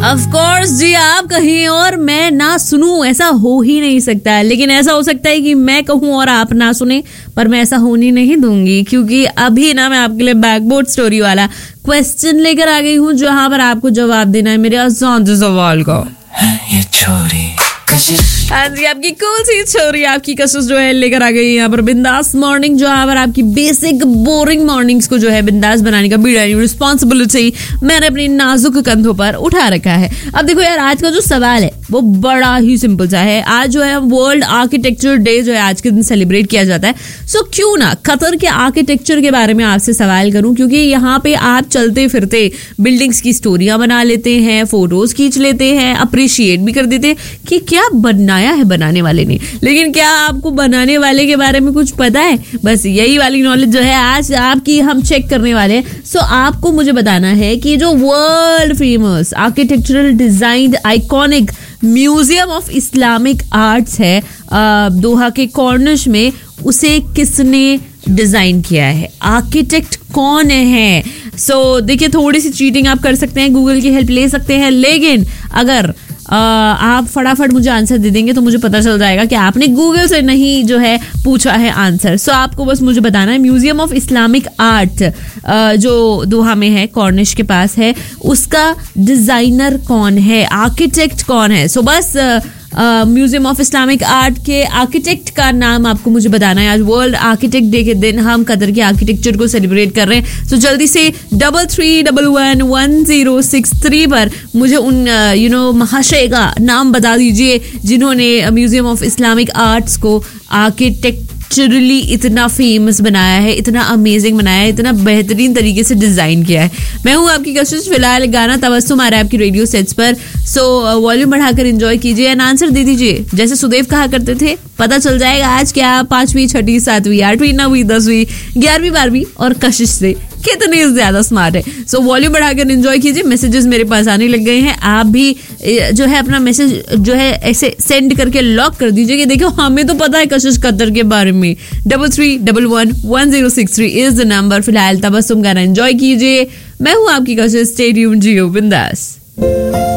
Of course जी, आप कहीं और मैं ना सुनूं, ऐसा हो ही नहीं सकता है। लेकिन ऐसा हो सकता है कि मैं कहूं और आप ना सुने, पर मैं ऐसा होने नहीं दूंगी, क्योंकि अभी ना मैं आपके लिए बैकबोर्ड स्टोरी वाला क्वेश्चन लेकर आ गई हूं, जहां पर आपको जवाब देना है मेरे आसान से सवाल का। ये छोरी हाँ जी, आपकी कूल सी छोरी आपकी कशिश जो है लेकर आ गई यहाँ पर बिंदास मॉर्निंग, जहाँ पर आपकी बेसिक बोरिंग मॉर्निंग्स को जो है बिंदास बनाने का बीड़ा रिस्पॉन्सिबिलिटी मैंने अपनी नाजुक कंधों पर उठा रखा है। अब देखो यार, आज का जो सवाल है वो बड़ा ही सिंपल सा है। आज जो है वर्ल्ड आर्किटेक्चर डे जो है आज के दिन सेलिब्रेट किया जाता है। सो क्यों ना कतर के आर्किटेक्चर के बारे में आपसे सवाल करूं, क्योंकि यहाँ पे आप चलते फिरते बिल्डिंग्स की स्टोरियां बना लेते हैं, फोटोज खींच लेते हैं, अप्रिशिएट भी कर देते हैं कि क्या बनाया है बनाने वाले ने। लेकिन क्या आपको बनाने वाले के बारे में कुछ पता है? बस यही वाली नॉलेज जो है आज आपकी हम चेक करने वाले हैं। सो आपको मुझे बताना है कि जो world famous architectural design iconic museum of Islamic arts है दोहा के कॉर्निश में, उसे किसने डिजाइन किया है? आर्किटेक्ट कौन है? सो देखिए, थोड़ी सी चीटिंग आप कर सकते हैं, गूगल की हेल्प ले सकते हैं, लेकिन अगर आप फटाफट मुझे आंसर दे देंगे तो मुझे पता चल जाएगा कि आपने गूगल से नहीं जो है पूछा है आंसर। सो आपको बस मुझे बताना है म्यूजियम ऑफ इस्लामिक आर्ट जो दोहा में है, कॉर्निश के पास है, उसका डिजाइनर कौन है, आर्किटेक्ट कौन है। सो बस म्यूजियम ऑफ इस्लामिक आर्ट के आर्किटेक्ट का नाम आपको मुझे बताना है। आज वर्ल्ड आर्किटेक्ट डे के दिन हम कतर के आर्किटेक्चर को सेलिब्रेट कर रहे हैं। तो जल्दी से 33111063 पर मुझे उन महाशय का नाम बता दीजिए जिन्होंने म्यूजियम ऑफ इस्लामिक आर्ट्स को आर्किटेक्चरली इतना फेमस बनाया है, इतना अमेजिंग बनाया है, इतना बेहतरीन तरीके से डिजाइन किया है। मैं हूँ आपकी कशिश। फिलहाल गाना तबस्सुम आ रहा है आपकी रेडियो सेट्स पर। सो वॉल्यूम बढ़ाकर एंजॉय कीजिए एंड आंसर दे दीजिए। जैसे सुदेव कहा करते थे, पता चल जाएगा आज क्या 5वीं 6वीं 7वीं 8वीं 9वीं 10वीं 11वीं 12वीं और कशिश से कितने ज्यादा स्मार्ट है। सो वॉल्यूम बढ़ाकर एंजॉय कीजिए। मैसेजेस मेरे पास आने लग गए हैं, आप भी जो है अपना मैसेज जो है ऐसे सेंड करके लॉक कर दीजिए कि देखो हमें तो पता है कशिश कतर के बारे में। 33111063 इज द नंबर। फिलहाल तबस्सुम गाना एंजॉय कीजिए। मैं हूँ आपकी कशिश। स्टे ट्यून्ड, जियो बिंदास।